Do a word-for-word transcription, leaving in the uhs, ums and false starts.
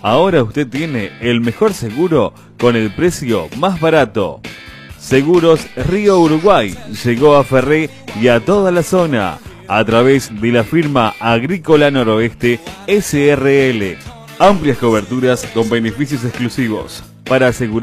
Ahora usted tiene el mejor seguro con el precio más barato. Seguros Río Uruguay llegó a Ferré y a toda la zona a través de la firma Agrícola Noroeste S R L. Amplias coberturas con beneficios exclusivos para asegurar